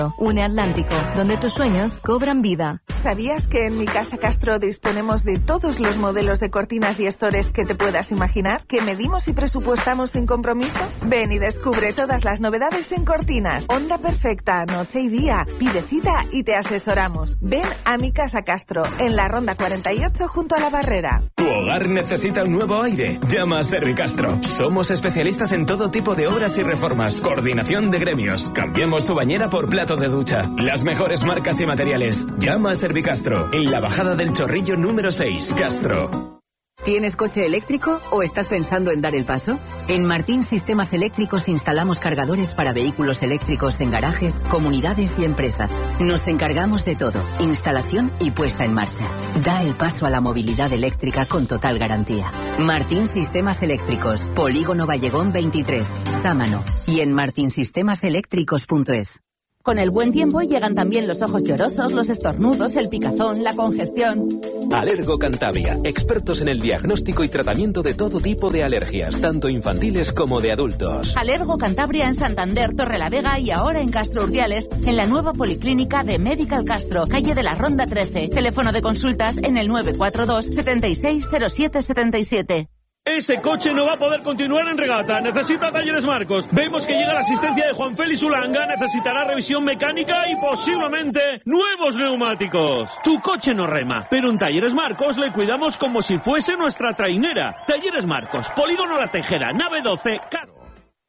Une Atlántico, donde tus sueños cobran vida. ¿Sabías que en Mi Casa Castro disponemos de todos los modelos de cortinas y estores que te puedas imaginar? ¿Que medimos y presupuestamos sin compromiso? Ven y descubre todas las novedades en cortinas. Onda perfecta, noche y día. Pide cita y te asesoramos. Ven a Mi Casa Castro, en la Ronda 48 junto a la Barrera. ¿Tu hogar necesita un nuevo aire? Llama a Servicastro. Somos especialistas en todo tipo de obras y reformas. Coordinación de gremios. Cambiamos tu bañera por plato de ducha. Las mejores marcas y materiales. Llama a Servicastro en la bajada del Chorrillo número 6, Castro. ¿Tienes coche eléctrico o estás pensando en dar el paso? En Martín Sistemas Eléctricos instalamos cargadores para vehículos eléctricos en garajes, comunidades y empresas. Nos encargamos de todo, instalación y puesta en marcha. Da el paso a la movilidad eléctrica con total garantía. Martín Sistemas Eléctricos, Polígono Vallegón 23, Sámano, y en martinsistemaseletricos.es. Con el buen tiempo llegan también los ojos llorosos, los estornudos, el picazón, la congestión. Alergo Cantabria, expertos en el diagnóstico y tratamiento de todo tipo de alergias, tanto infantiles como de adultos. Alergo Cantabria en Santander, Torrelavega y ahora en Castro Urdiales, en la nueva policlínica de Medical Castro, calle de la Ronda 13. Teléfono de consultas en el 942 760777. Ese coche no va a poder continuar en regata. Necesita Talleres Marcos. Vemos que llega la asistencia de Juan Félix Ulanga. Necesitará revisión mecánica y posiblemente nuevos neumáticos. Tu coche no rema, pero en Talleres Marcos le cuidamos como si fuese nuestra trainera. Talleres Marcos, Polígono La Tejera, nave 12, Castro.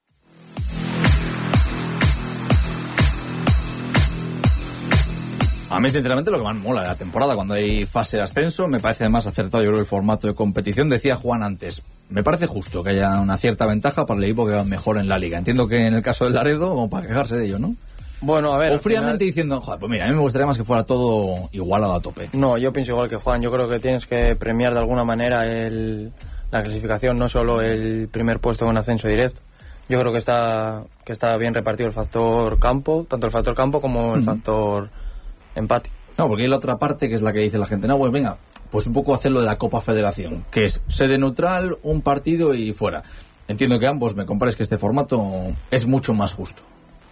A mí, sinceramente, lo que más mola de la temporada, cuando hay fase de ascenso, me parece además acertado, yo creo, el formato de competición. Decía Juan antes, me parece justo que haya una cierta ventaja para el equipo que va mejor en la liga. Entiendo que en el caso del Laredo, como para quejarse de ello, ¿no? Bueno, a ver... O fríamente diciendo, joder, pues mira, a mí me gustaría más que fuera todo igualado a tope. No, yo pienso igual que Juan. Yo creo que tienes que premiar de alguna manera la clasificación, no solo el primer puesto en ascenso directo. Yo creo que está bien repartido el factor campo, tanto el factor campo como el factor... empate. No, porque hay la otra parte que es la que dice la gente, no, pues venga, pues un poco hacer lo de la Copa Federación, que es sede neutral, un partido y fuera. Entiendo que ambos me compráis que este formato es mucho más justo.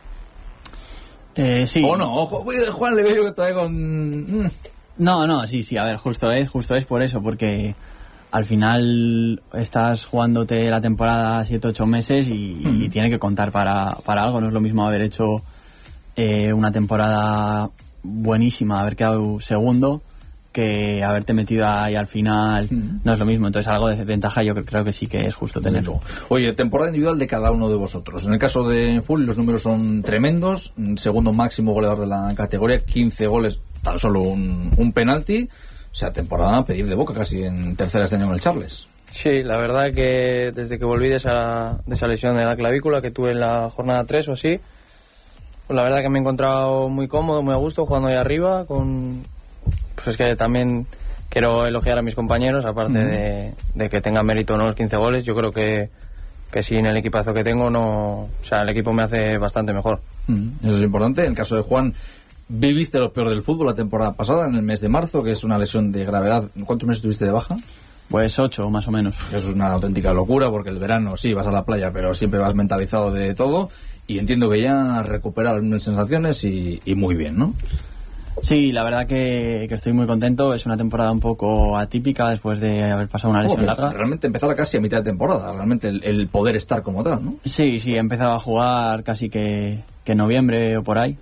Sí. O no, ojo, Juan, le veo yo que todavía con... No, sí, a ver, justo es por eso, porque al final estás jugándote la temporada 7-8 meses y tiene que contar para algo. No es lo mismo haber hecho una temporada buenísima, haber quedado segundo, que haberte metido ahí al final. No es lo mismo, entonces algo de ventaja yo creo que sí que es justo tenerlo. Oye, temporada individual de cada uno de vosotros. En el caso de Full los números son tremendos, segundo máximo goleador de la categoría, 15 goles, tan solo un penalti, o sea, temporada a pedir de boca casi en tercera este año en el Charles. Sí, la verdad que desde que volví de esa lesión de la clavícula que tuve en la jornada 3 o así, pues la verdad que me he encontrado muy cómodo, muy a gusto jugando ahí arriba. Pues es que también quiero elogiar a mis compañeros, aparte de que tengan mérito o no los 15 goles. Yo creo que sin el equipazo que tengo, o sea, el equipo me hace bastante mejor. Eso es importante. En el caso de Juan, viviste lo peor del fútbol la temporada pasada, en el mes de marzo, que es una lesión de gravedad. ¿Cuántos meses estuviste de baja? Pues 8 más o menos. Eso es una auténtica locura, porque el verano sí vas a la playa, pero siempre vas mentalizado de todo. Y entiendo que ya recuperar sensaciones y muy bien, ¿no? Sí, la verdad que estoy muy contento. Es una temporada un poco atípica después de haber pasado una lesión larga. Realmente empezar casi a mitad de temporada, realmente el poder estar como tal, ¿no? Sí, he empezado a jugar casi que en noviembre o por ahí.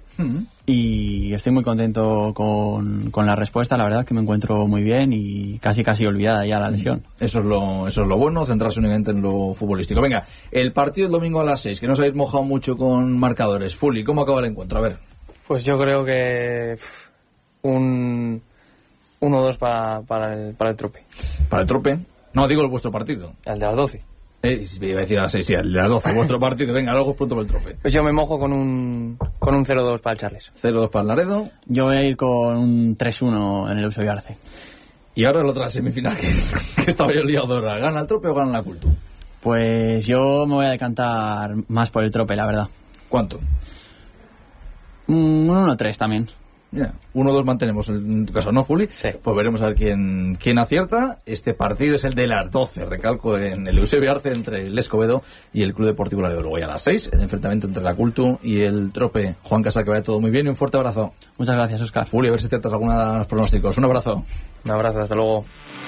Y estoy muy contento con la respuesta. La verdad es que me encuentro muy bien y casi olvidada ya la lesión. Eso es lo bueno, centrarse únicamente en lo futbolístico. Venga, el partido el domingo a las 6, que no os habéis mojado mucho con marcadores. Fuli, ¿cómo acaba el encuentro? A ver. Pues yo creo que un 1-2 para el Trope. ¿Para el Trope? No, digo el vuestro partido. El de las 12. Iba a decir a las 6, sí, el de las 12, vuestro partido. Venga, luego es pronto para el Trope. Pues yo me mojo con un 0-2 para el Charles. 0-2 para el Laredo. Yo voy a ir con un 3-1 en el Eusebio Arce. Y ahora la otra semifinal que estaba yo liado ahora. ¿Gana el Trope o gana la Cultu? Pues yo me voy a decantar más por el Trope, la verdad. ¿Cuánto? Un 1-3 también. Mira, 1-2 mantenemos, en tu caso, ¿no, Juli? Sí. Pues veremos a ver quién acierta. Este partido es el de las 12, recalco, en el Eusebio Arce, entre el Escobedo y el Club Deportivo Laredo. Luego ya a las 6, el enfrentamiento entre la Cultu y el Trope. Juan Casal, que vaya todo muy bien y un fuerte abrazo. Muchas gracias, Óscar. Juli, a ver si te atas alguna de los pronósticos. Un abrazo. Un abrazo, hasta luego.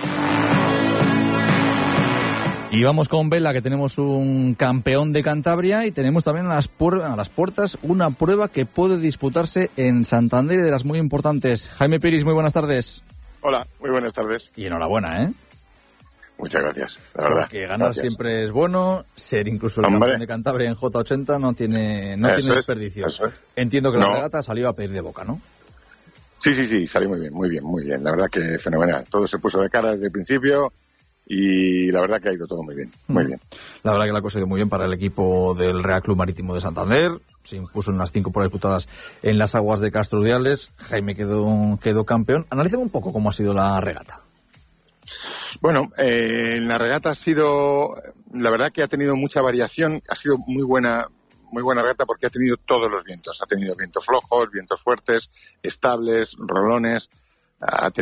Y vamos con Vela, que tenemos un campeón de Cantabria y tenemos también a las puertas una prueba que puede disputarse en Santander, de las muy importantes. Jaime Piris, muy buenas tardes. Hola, muy buenas tardes. Y enhorabuena, ¿eh? Muchas gracias, la verdad. Porque ganar siempre es bueno, ser incluso el campeón de Cantabria en J80 no tiene desperdicio. Eso es. Entiendo que la regata salió a pedir de boca, ¿no? Sí, salió muy bien. La verdad que fenomenal. Todo se puso de cara desde el principio. Y la verdad que ha ido todo muy bien. La verdad que la cosa ha ido muy bien para el equipo del Real Club Marítimo de Santander. Se impuso en las 5 pruebas disputadas en las aguas de Castro Urdiales. Jaime quedó campeón. Analízame un poco cómo ha sido la regata. Bueno, la regata ha sido, la verdad que ha tenido mucha variación. Ha sido muy buena regata porque ha tenido todos los vientos. Ha tenido vientos flojos, vientos fuertes, estables, rolones. Ha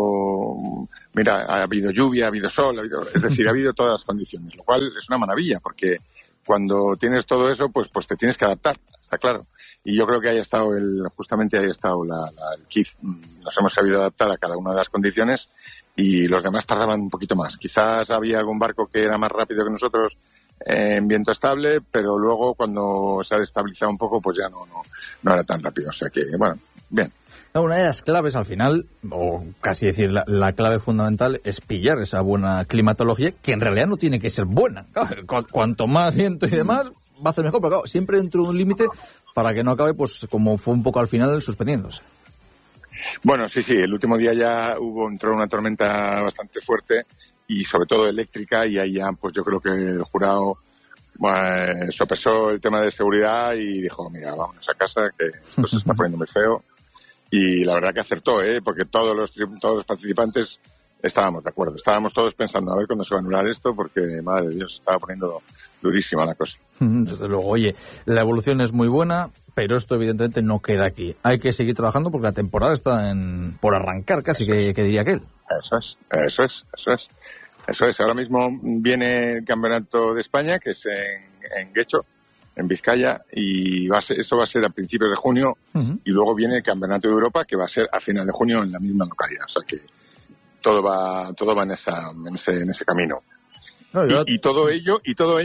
habido lluvia, ha habido sol, es decir, ha habido todas las condiciones, lo cual es una maravilla, porque cuando tienes todo eso, pues te tienes que adaptar, está claro. Y yo creo que justamente ahí ha estado el kit. Nos hemos sabido adaptar a cada una de las condiciones y los demás tardaban un poquito más. Quizás había algún barco que era más rápido que nosotros en viento estable, pero luego cuando se ha destabilizado un poco, pues ya no era tan rápido. O sea que, bueno, bien. Una de las claves al final, o casi decir la clave fundamental, es pillar esa buena climatología, que en realidad no tiene que ser buena. Cuanto más viento y demás, va a ser mejor, pero claro, siempre dentro de un límite para que no acabe, pues como fue un poco al final, suspendiéndose. Bueno, sí, el último día ya entró una tormenta bastante fuerte y sobre todo eléctrica, y ahí ya, pues yo creo que el jurado sopesó el tema de seguridad y dijo, mira, vámonos a casa, que esto se está poniendo muy feo. Y la verdad que acertó, porque todos los participantes estábamos de acuerdo. Estábamos todos pensando a ver cuándo se va a anular esto, porque, madre de Dios, estaba poniendo durísima la cosa. Desde luego. Oye, la evolución es muy buena, pero esto evidentemente no queda aquí. Hay que seguir trabajando porque la temporada está por arrancar casi, que diría aquel. Eso es. Ahora mismo viene el Campeonato de España, que es en Guecho, en Vizcaya, y eso va a ser a principios de junio, y luego viene el Campeonato de Europa, que va a ser a final de junio en la misma localidad. O sea que todo va en ese camino. No, y todo ello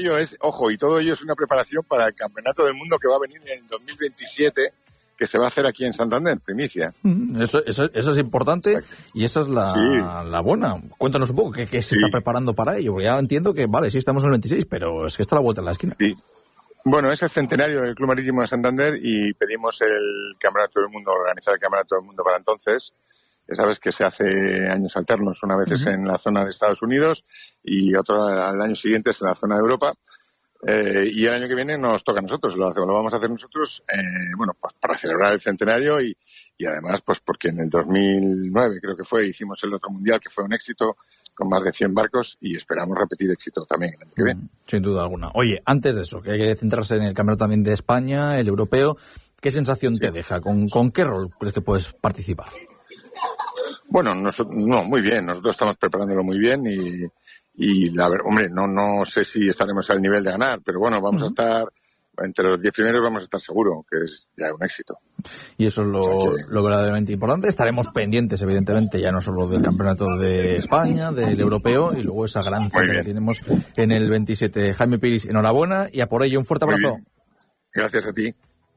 es una preparación para el Campeonato del Mundo que va a venir en el 2027, que se va a hacer aquí en Santander, primicia. Eso es importante. Exacto. Y esa es la buena. Cuéntanos un poco qué se está preparando para ello. Porque ya entiendo que, vale, sí estamos en el 26, pero es que está a la vuelta de la esquina. Sí. Bueno, es el centenario del Club Marítimo de Santander y pedimos el Campeonato del Mundo, organizar el Campeonato del Mundo para entonces. Ya sabes que se hace años alternos, una vez es en la zona de Estados Unidos y otro al año siguiente es en la zona de Europa. Y el año que viene nos toca a nosotros, lo vamos a hacer nosotros, pues para celebrar el centenario y además pues porque en el 2009 creo que hicimos el otro mundial que fue un éxito con más de 100 barcos y esperamos repetir éxito también el año que viene. Sin duda alguna. Oye, antes de eso, que hay que centrarse en el campeonato también de España, el europeo, ¿qué sensación te deja? ¿Con qué rol crees que puedes participar? Bueno, muy bien, nosotros estamos preparándolo muy bien y la verdad, hombre, no sé si estaremos al nivel de ganar, pero bueno, vamos a estar entre los 10 primeros, vamos a estar seguro, que es ya un éxito. Y eso es lo verdaderamente importante. Estaremos pendientes, evidentemente, ya no solo del campeonato de España, del europeo, y luego esa gran cita que tenemos en el 27. Jaime Piris, enhorabuena y a por ello un fuerte abrazo. Gracias a ti.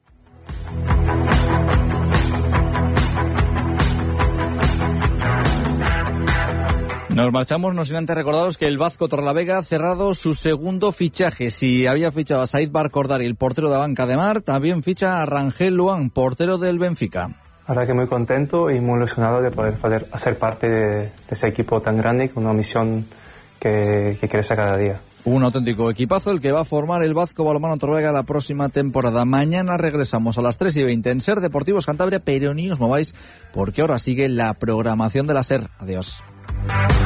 Nos marchamos, no sin antes recordaros que el Vazco Torrelavega ha cerrado su segundo fichaje. Si había fichado a Said Barcordari, el portero de Banca de Mar, también ficha a Rangel Luan, portero del Benfica. La verdad que muy contento y muy ilusionado de poder hacer parte de ese equipo tan grande, con una misión que crece cada día. Un auténtico equipazo el que va a formar el Vazco Balonmano Torrelavega la próxima temporada. Mañana regresamos a las 3:20 en SER Deportivos Cantabria, pero ni os mováis porque ahora sigue la programación de la SER. Adiós.